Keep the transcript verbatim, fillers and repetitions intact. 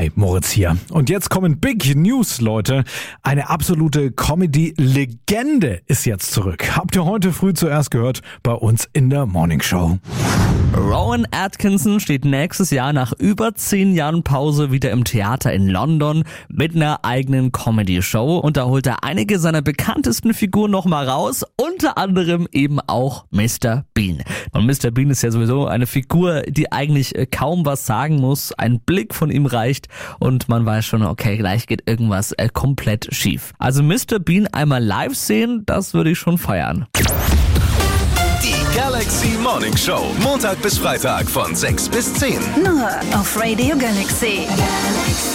Hi, Moritz hier. Und jetzt kommen Big News, Leute. Eine absolute Comedy-Legende ist jetzt zurück. Habt ihr heute früh zuerst gehört bei uns in der Morning Show. Rowan Atkinson steht nächstes Jahr nach über zehn Jahren Pause wieder im Theater in London mit einer eigenen Comedy-Show und da holt er einige seiner bekanntesten Figuren nochmal raus, unter anderem eben auch Mister Bean. Und Mister Bean ist ja sowieso eine Figur, die eigentlich kaum was sagen muss, ein Blick von ihm reicht und man weiß schon, okay, gleich geht irgendwas äh, komplett schief. Also Mister Bean einmal live sehen, das würde ich schon feiern. Die Galaxy Morning Show, Montag bis Freitag von sechs bis zehn. Nur auf Radio Galaxy.